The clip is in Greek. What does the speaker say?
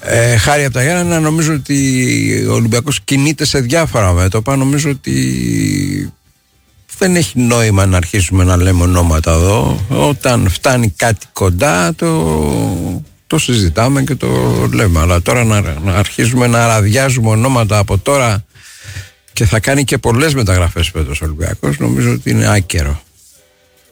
Χάρη από τα Γιάννενα, νομίζω ότι ο Ολυμπιακός κινείται σε διάφορα μέτωπα. Νομίζω ότι δεν έχει νόημα να αρχίσουμε να λέμε ονόματα εδώ. Όταν φτάνει κάτι κοντά το συζητάμε και το λέμε. Αλλά τώρα να αρχίσουμε να ραδιάζουμε ονόματα από τώρα, και θα κάνει και πολλές μεταγραφές φέτος ο Ολυμπιακός, νομίζω ότι είναι άκερο.